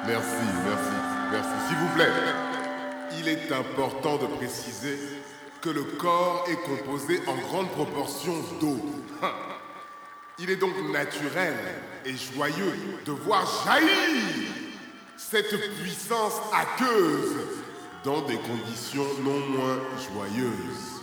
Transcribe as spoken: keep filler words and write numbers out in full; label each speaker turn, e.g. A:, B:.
A: Merci, merci, merci. S'il vous plaît, il est important de préciser que le corps est composé en grande proportion d'eau. Il est donc naturel et joyeux de voir jaillir cette puissance aqueuse dans des conditions non moins joyeuses.